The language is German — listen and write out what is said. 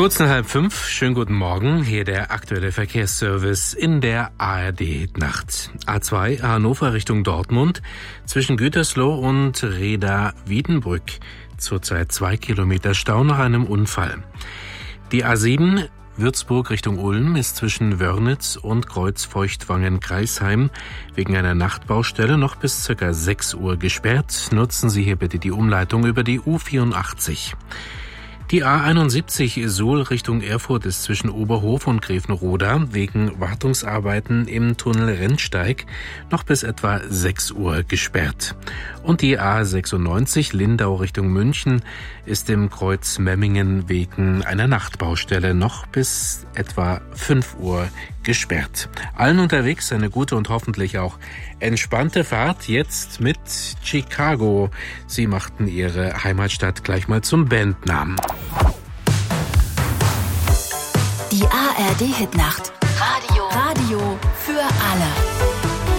Kurz nach 4:30, schönen guten Morgen, hier der aktuelle Verkehrsservice in der ARD-Nacht. A2 Hannover Richtung Dortmund, zwischen Gütersloh und Reda-Wiedenbrück. Zurzeit 2 Kilometer Stau nach einem Unfall. Die A7 Würzburg Richtung Ulm ist zwischen Wörnitz und Kreuzfeuchtwangen-Kreisheim wegen einer Nachtbaustelle noch bis ca. 6 Uhr gesperrt. Nutzen Sie hier bitte die Umleitung über die U84. Die A71 Suhl Richtung Erfurt ist zwischen Oberhof und Grevenroda wegen Wartungsarbeiten im Tunnel Rennsteig noch bis etwa 6 Uhr gesperrt. Und die A96 Lindau Richtung München ist im Kreuz Memmingen wegen einer Nachtbaustelle noch bis etwa 5 Uhr gesperrt. Allen unterwegs eine gute und hoffentlich auch entspannte Fahrt jetzt mit Chicago. Sie machten ihre Heimatstadt gleich mal zum Bandnamen. Die ARD-Hitnacht. Radio